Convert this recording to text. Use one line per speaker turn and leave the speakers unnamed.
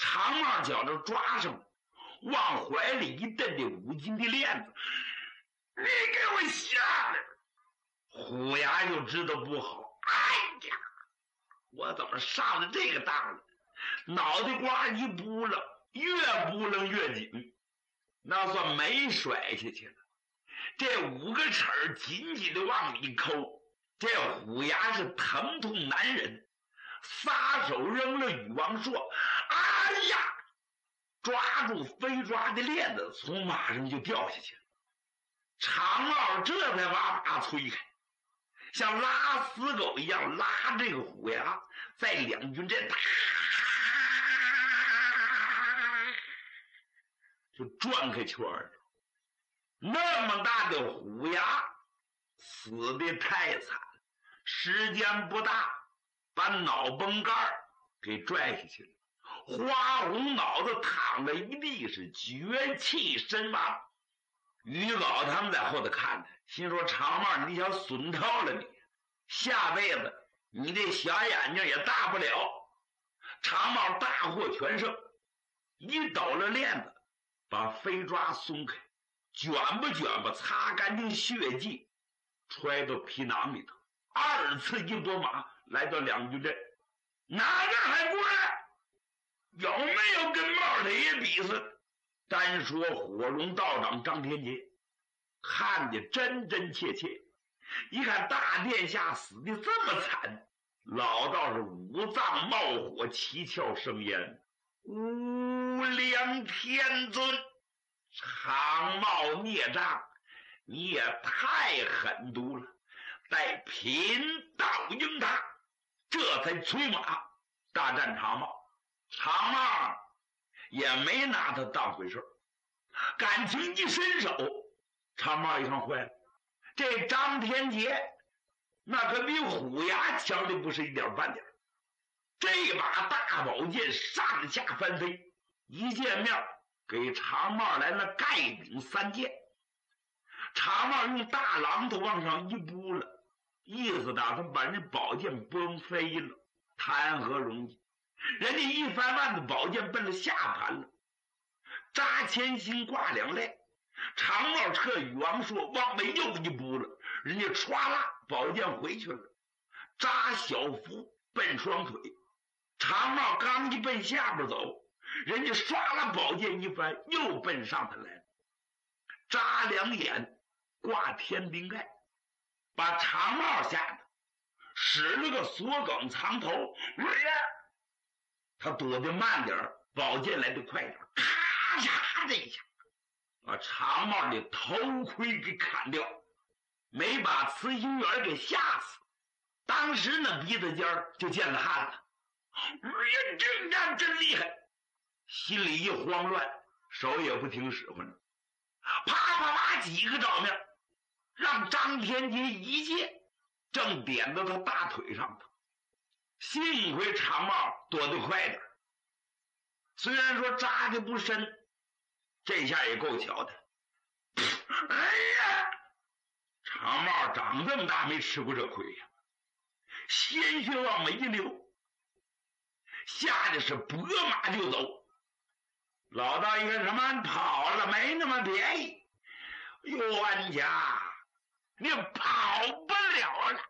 长帽觉着抓上了，往怀里一蹬这5斤的链子，你给我下来！虎牙就知道不好，哎呀，我怎么上了这个当了？脑袋瓜一扑棱，越扑棱越紧，那算没甩下去了。这5个齿儿紧紧的往里抠，这虎牙是疼痛难忍，撒手扔了禹王朔，哎呀，抓住飞抓的链子，从马上就掉下去了。长帽这才把马推开，像拉死狗一样拉这个虎牙，在两军阵就转开圈了。那么大的虎牙死得太惨，时间不大，把脑崩盖给拽下去了，花红脑子躺在一地，是绝气身亡。于老他们在后头看着，心说长帽你想损透了你，下辈子你这小眼睛也大不了。长帽大获全胜，一抖了链子，把飞抓松开，卷吧擦干净血迹，揣到皮囊里头，二次一拨马来到两军阵。哪个还过来？有没有跟帽太爷比试？单说火龙道长张天杰看得真真切切，一看大殿下死的这么惨，老道是五脏冒火，七窍生烟。无量天尊，长帽孽障，你也太狠毒了！待贫道应他，这才催马大战长帽。长帽也没拿他当回事，感情一伸手，长帽一看坏了，这张天杰那可比虎牙强的不是一点半点。这把大宝剑上下翻飞，一见面给长帽来了盖顶3剑。长帽用大榔头往上一扑了，意思打算把人宝剑崩飞了，谈何容易？人家一翻腕子，宝剑奔了下盘了，扎前心挂2肋。长帽撤禹王朔往北又一扑了，人家歘啦宝剑回去了，扎小福奔双腿。长帽刚一奔下边走，人家唰啦宝剑一翻，又奔上头来了，扎2眼挂天兵盖，把长帽吓得使了个锁梗藏头，他躲得慢点，宝剑来得快点，咔嚓这一下把长帽的头盔给砍掉，没把慈心园给吓死。当时那鼻子尖就见了汗了，这样真厉害，心里一慌乱，手也不听使唤了，啪几个照面，让张天杰一剑正点到他大腿上头。幸亏长帽躲得快点，虽然说扎的不深，这下也够巧的。哎呀，长帽长这么大没吃过这亏呀，鲜血往眉一流，吓得是拨马就走。老道一看什么跑了，没那么便宜，冤家你跑不了了。